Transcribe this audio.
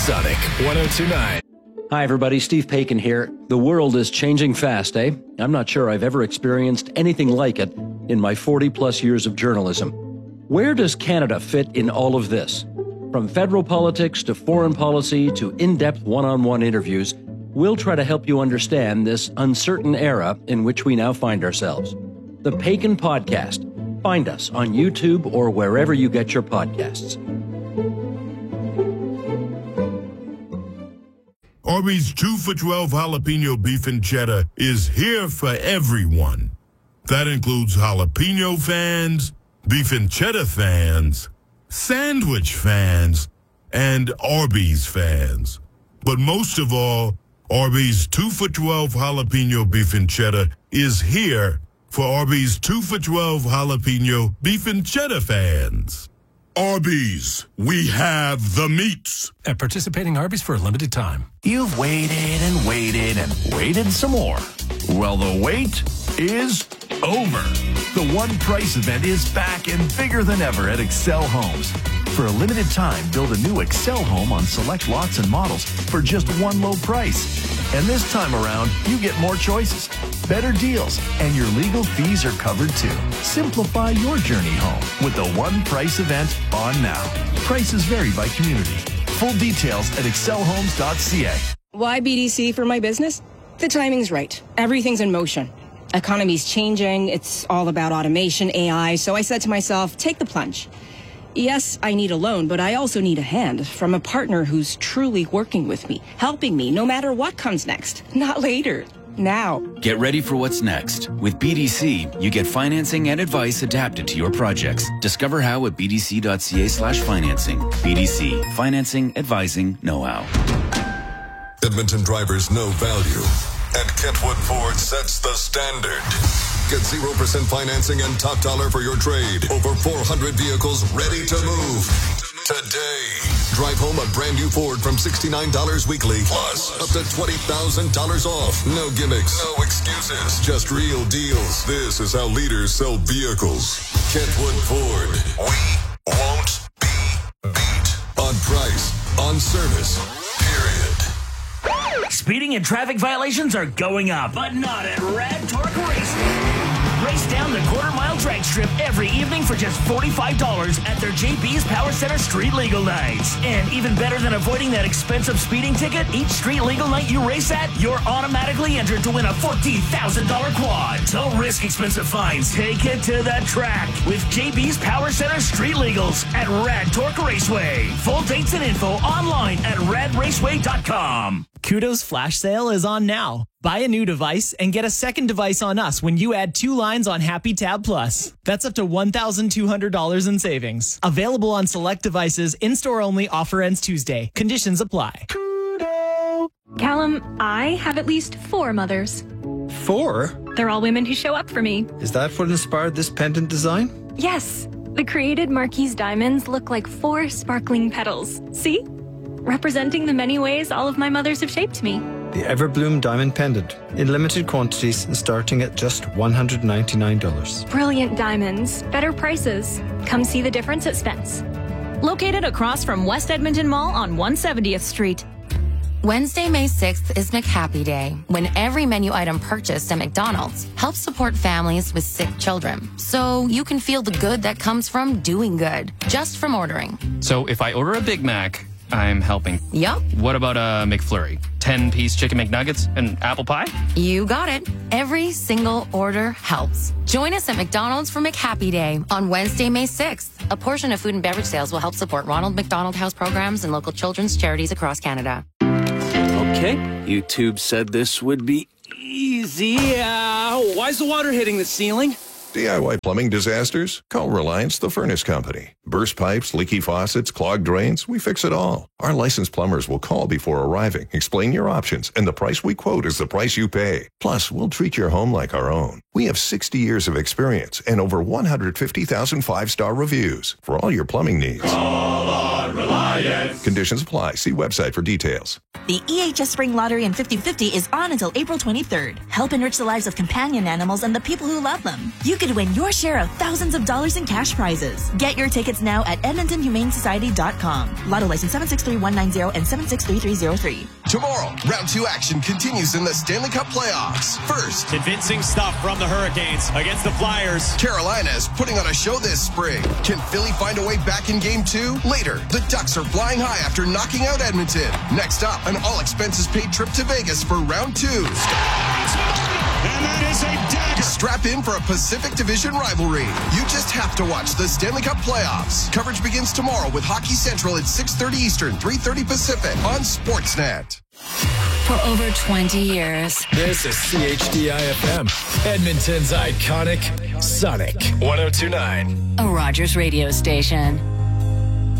Supersonic 102.9. Hi, everybody. Steve Paikin here. The world is changing fast, eh? I'm not sure I've ever experienced anything like it in my 40-plus years of journalism. Where does Canada fit in all of this? From federal politics to foreign policy to in-depth one-on-one interviews, we'll try to help you understand this uncertain era in which we now find ourselves. The Paikin Podcast. Find us on YouTube or wherever you get your podcasts. Arby's 2 for $12 jalapeno beef and cheddar is here for everyone. That includes jalapeno fans, beef and cheddar fans, sandwich fans, and Arby's fans. But most of all, Arby's 2 for $12 jalapeno beef and cheddar is here for Arby's 2 for $12 jalapeno beef and cheddar fans. Arby's, we have the meats. At participating Arby's for a limited time. You've waited and waited and waited some more. Well, the wait is over. The One Price event is back and bigger than ever at Excel Homes. For a limited time, build a new Excel home on select lots and models for just one low price. And this time around, you get more choices, better deals, and your legal fees are covered too. Simplify your journey home with the One Price event on now. Prices vary by community. Full details at excelhomes.ca. Why BDC for my business? The timing's right. Everything's in motion. Economy's changing. It's all about automation, AI. So I said to myself, take the plunge. Yes, I need a loan, but I also need a hand from a partner who's truly working with me, helping me no matter what comes next. Not later. Now. Get ready for what's next. With BDC, you get financing and advice adapted to your projects. Discover how at bdc.ca/financing. BDC. Financing, advising, know-how. Edmonton drivers know value, and Kentwood Ford sets the standard. Get 0% financing and top dollar for your trade. Over 400 vehicles ready to move today. Drive home a brand new Ford from $69 weekly, plus up to $20,000 off. No gimmicks, no excuses, just real deals. This is how leaders sell vehicles. Kentwood Ford. We won't be beat on price, on service, period. Speeding and traffic violations are going up, but not at Rad Torque Racing. Race down the quarter-mile drag strip every evening for just $45 at their JB's Power Center Street Legal Nights. And even better than avoiding that expensive speeding ticket, each street legal night you race at, you're automatically entered to win a $14,000 quad. Don't risk expensive fines. Take it to the track with JB's Power Center Street Legals at Rad Torque Raceway. Full dates and info online at radraceway.com. Kudos Flash Sale is on now. Buy a new device and get a second device on us when you add 2 lines on Happy Tab Plus. That's up to $1,200 in savings. Available on select devices, in-store only, offer ends Tuesday. Conditions apply. Kudo! Callum, I have at least 4 mothers. 4? They're all women who show up for me. Is that what inspired this pendant design? Yes. The created Marquise diamonds look like 4 sparkling petals. See? Representing the many ways all of my mothers have shaped me. The Everbloom Diamond Pendant, in limited quantities and starting at just $199. Brilliant diamonds, better prices. Come see the difference at Spence. Located across from West Edmonton Mall on 170th Street. Wednesday, May 6th is McHappy Day, when every menu item purchased at McDonald's helps support families with sick children. So you can feel the good that comes from doing good, just from ordering. So if I order a Big Mac, I'm helping. Yup. What about a McFlurry? 10-piece chicken McNuggets and apple pie? You got it. Every single order helps. Join us at McDonald's for McHappy Day on Wednesday, May 6th. A portion of food and beverage sales will help support Ronald McDonald House programs and local children's charities across Canada. Okay, YouTube said this would be easy. Why's the water hitting the ceiling? DIY plumbing disasters? Call Reliance, the Furnace Company. Burst pipes, leaky faucets, clogged drains, we fix it all. Our licensed plumbers will call before arriving, explain your options, and the price we quote is the price you pay. Plus, we'll treat your home like our own. We have 60 years of experience and over 150,000 5-star reviews for all your plumbing needs. Call on Reliance. Conditions apply. See website for details. The EHS Spring Lottery and 50/50 is on until April 23rd. Help enrich the lives of companion animals and the people who love them. You could could win your share of thousands of dollars in cash prizes. Get your tickets now at EdmontonHumaneSociety.com. Lotto license 763190 and 763303. Tomorrow, round 2 action continues in the Stanley Cup playoffs. First, convincing stuff from the Hurricanes against the Flyers. Carolina is putting on a show this spring. Can Philly find a way back in Game 2? Later, the Ducks are flying high after knocking out Edmonton. Next up, an all-expenses-paid trip to Vegas for round 2. And that is a dagger. Strap in for a Pacific Division rivalry. You just have to watch the Stanley Cup playoffs. Coverage begins tomorrow with Hockey Central at 6:30 Eastern, 3:30 Pacific on Sportsnet. For over 20 years. This is CHDI-FM, Edmonton's iconic Sonic 102.9. A Rogers radio station.